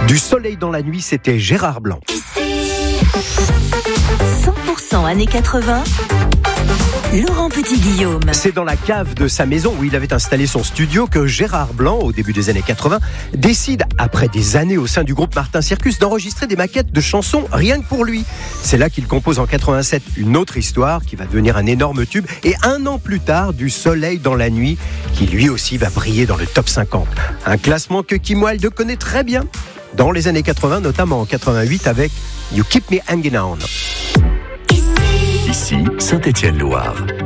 Du soleil dans la nuit, c'était Gérard Blanc. 100% années 80, Laurent Petit-Guillaume. C'est dans la cave de sa maison où il avait installé son studio que Gérard Blanc, au début des années 80, décide, après des années au sein du groupe Martin Circus, d'enregistrer des maquettes de chansons rien que pour lui. C'est là qu'il compose en 87 une autre histoire qui va devenir un énorme tube, et un an plus tard, Du soleil dans la nuit, qui lui aussi va briller dans le top 50. Un classement que Kim Wilde connaît très bien dans les années 80, notamment en 88 avec You Keep Me Hanging On. Ici, Saint-Étienne-Loire.